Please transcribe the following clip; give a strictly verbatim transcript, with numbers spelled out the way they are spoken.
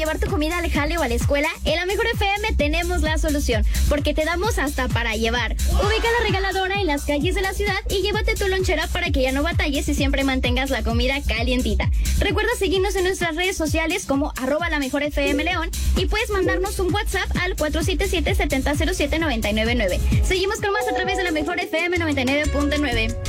llevar tu comida al jale o a la escuela? En la Mejor F M tenemos la solución, porque te damos hasta para llevar. Ubica la regaladora en las calles de la ciudad y llévate tu lonchera para que ya no batalles y siempre mantengas la comida calientita. Recuerda seguirnos en nuestras redes sociales como arroba la mejor F M León y puedes mandarnos un WhatsApp al cuatro siete siete, siete cero cero siete, nueve nueve nueve. Seguimos con más a través de la Mejor F M noventa y nueve punto nueve.